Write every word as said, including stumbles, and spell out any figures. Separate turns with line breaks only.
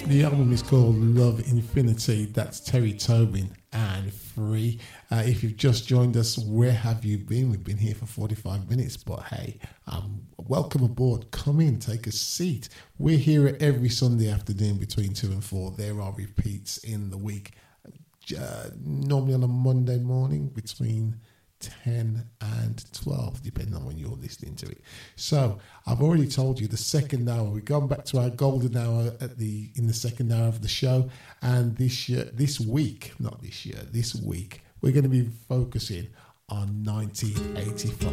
The album is called Love Infinity. That's Terry Tobin and Free. Uh, if you've just joined us, where have you been? We've been here for forty-five minutes, but hey, um, welcome aboard. Come in, take a seat. We're here every Sunday afternoon between two and four. There are repeats in the week, uh, normally on a Monday morning between ten and twelve, depending on when you're listening to it. So I've already told you the second hour, we've gone back to our golden hour at the in the second hour of the show, and this year, this week, not this year, this week, we're going to be focusing on nineteen eighty-five.